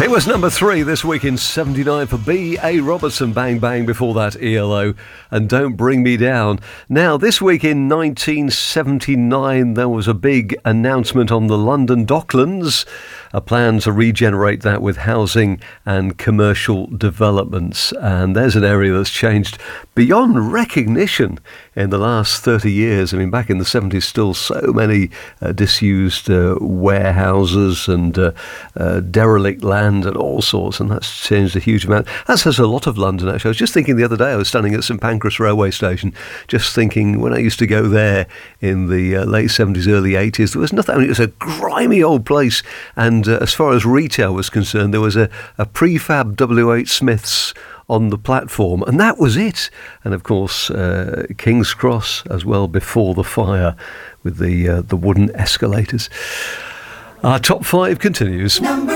It was number 3 this week in 79 for B.A. Robertson. Bang Bang. Before that, ELO and Don't Bring Me Down. Now, this week in 1979, there was a big announcement on the London Docklands, a plan to regenerate that with housing and commercial developments. And there's an area that's changed beyond recognition in the last 30 years. I mean, back in the 70s, still so many disused warehouses and derelict land and all sorts, and that's changed a huge amount. That says a lot of London, actually. I was just thinking the other day, I was standing at St Pancras railway station, just thinking when I used to go there in the late 70s, early 80s, there was nothing. I mean, it was a grimy old place, and as far as retail was concerned, there was a prefab W.H. Smith's on the platform, and that was it. And of course, King's Cross as well before the fire with the wooden escalators. Our top 5 continues.